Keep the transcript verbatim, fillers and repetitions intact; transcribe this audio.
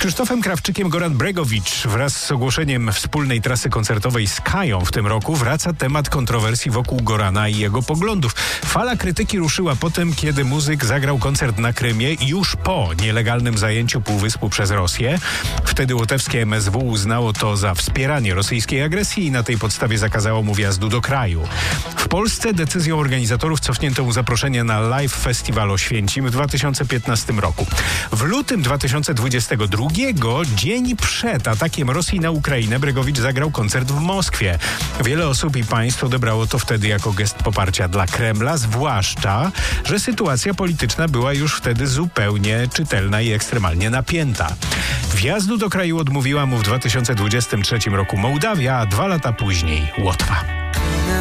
Krzysztofem Krawczykiem Goran Bregović wraz z ogłoszeniem wspólnej trasy koncertowej z Kają w tym roku wraca temat kontrowersji wokół Gorana i jego poglądów. Fala krytyki ruszyła potem, kiedy muzyk zagrał koncert na Krymie już po nielegalnym zajęciu półwyspu przez Rosję. Wtedy łotewskie M S W uznało to za wspieranie rosyjskiej agresji i na tej podstawie zakazało mu wjazdu do kraju. W Polsce decyzją organizatorów cofnięto mu zaproszenie na Live Festival Oświęcim w dwa tysiące piętnastym roku. W lutym dwa tysiące dwudziestego drugiego, dzień przed atakiem Rosji na Ukrainę, Bregović zagrał koncert w Moskwie. Wiele osób i państw odebrało to wtedy jako gest poparcia dla Kremla, zwłaszcza, że sytuacja polityczna była już wtedy zupełnie czytelna i ekstremalnie napięta. Wjazdu do kraju odmówiła mu w dwa tysiące dwudziestym trzecim roku Mołdawia, a dwa lata później Łotwa.